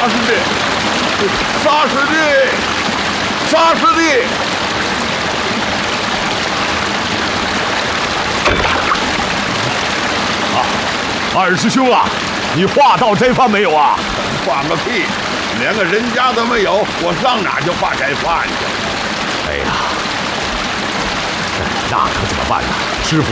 啥师弟？啥师弟？啥师弟？啊，二师兄啊，你化到斋饭没有啊？化个屁！连个人家都没有，我上哪就化斋饭去？哎呀，那可怎么办呢？师傅，